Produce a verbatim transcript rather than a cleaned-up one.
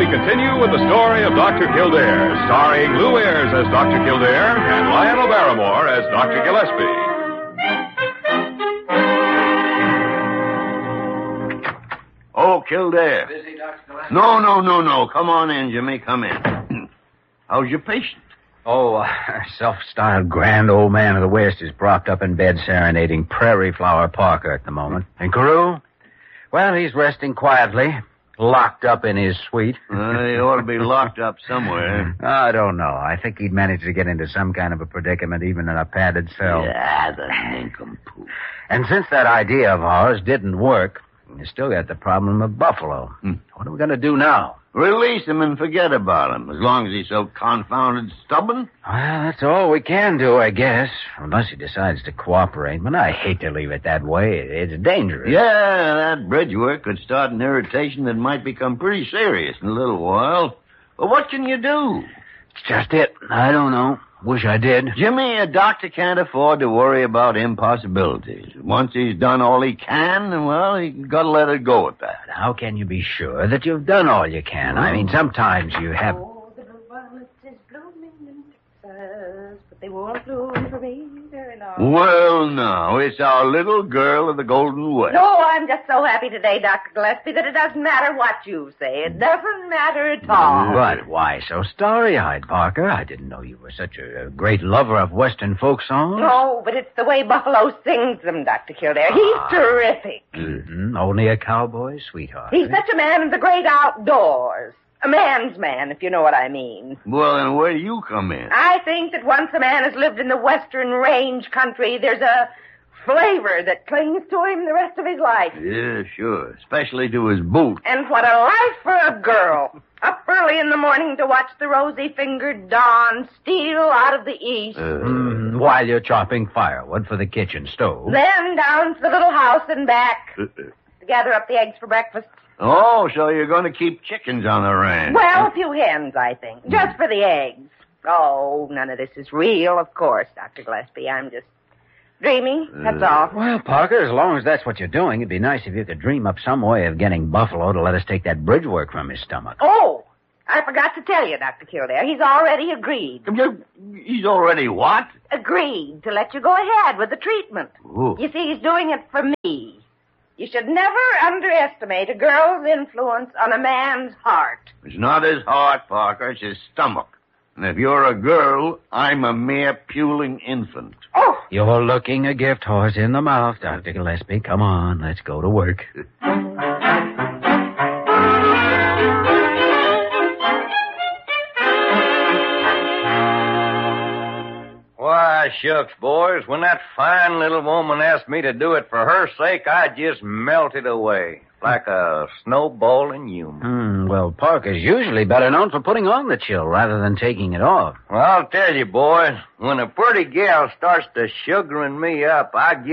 continue with the story of Doctor Kildare, starring Lou Ayres as Doctor Kildare and Lionel Barrymore as Doctor Gillespie. Oh, Kildare. Busy, Doctor Gillespie? No, no, no, no. Come on in, Jimmy. Come in. How's your patient? Oh, uh, self-styled grand old man of the West is propped up in bed serenading Prairie Flower Parker at the moment. And Carew? Well, he's resting quietly, locked up in his suite. Uh, he ought to be locked up somewhere. I don't know. I think he'd manage to get into some kind of a predicament even in a padded cell. Yeah, the nincompoop. And since that idea of ours didn't work, we still got the problem of Buffalo. Hmm. What are we going to do now? Release him and forget about him, as long as he's so confounded stubborn. Well, that's all we can do, I guess, unless he decides to cooperate. But I hate to leave it that way. It's dangerous. Yeah, that bridge work could start an irritation that might become pretty serious in a little while. But what can you do? It's just it. I don't know. Wish I did. Jimmy, a doctor can't afford to worry about impossibilities. Once he's done all he can, well, he gotta let it go at that. How can you be sure that you've done all you can? I mean, sometimes you have... Oh, the violet is blooming in Texas, but they won't bloom for me very long. Well, now, it's our little girl of the Golden West. No, I'm just so happy today, Doctor Gillespie, that it doesn't matter what you say. It doesn't matter at all. But why so starry-eyed, Parker? I didn't know you were such a, a great lover of Western folk songs. No, but it's the way Buffalo sings them, Doctor Kildare. He's Ah. terrific. Mm-hmm. Only a cowboy's sweetheart. He's eh? such a man of the great outdoors. A man's man, if you know what I mean. Well, then where do you come in? I think that once a man has lived in the Western range country, there's a flavor that clings to him the rest of his life. Yeah, sure. Especially to his boots. And what a life for a girl. Up early in the morning to watch the rosy-fingered dawn steal out of the east. Uh, Mm, while you're chopping firewood for the kitchen stove. Then down to the little house and back uh, to gather up the eggs for breakfast. oh, so you're going to keep chickens on the ranch. Well, a few hens, I think. Just for the eggs. Oh, none of this is real, of course, Doctor Gillespie. I'm just dreaming, that's all. Well, Parker, as long as that's what you're doing, it'd be nice if you could dream up some way of getting Buffalo to let us take that bridge work from his stomach. Oh, I forgot to tell you, Doctor Kildare. He's already agreed. He's already what? Agreed to let you go ahead with the treatment. Ooh. You see, he's doing it for me. You should never underestimate a girl's influence on a man's heart. It's not his heart, Parker. It's his stomach. And if you're a girl, I'm a mere puling infant. Oh, You're looking a gift horse in the mouth, Doctor Gillespie. Come on, let's go to work. Why, shucks, boys, when that fine little woman asked me to do it for her sake, I just melted away like a snowball in human. Hmm, well, Parker's usually better known for putting on the chill rather than taking it off. Well, I'll tell you, boys, when a pretty gal starts to sugaring me up, I get